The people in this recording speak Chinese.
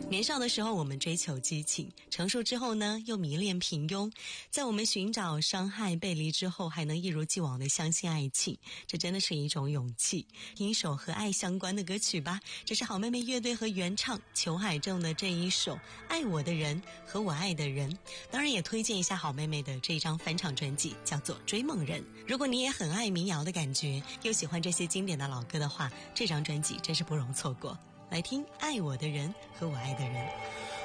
年少的时候我们追求激情，成熟之后呢又迷恋平庸，在我们寻找伤害背离之后还能一如既往的相信爱情，这真的是一种勇气。听一首和爱相关的歌曲吧，这是好妹妹乐队和原唱裘海正的这一首《爱我的人和我爱的人》。当然也推荐一下好妹妹的这张翻唱专辑，叫做《追梦人》。如果你也很爱民谣的感觉，又喜欢这些经典的老歌的话，这张专辑真是不容错过。来听《爱我的人和我爱的人》。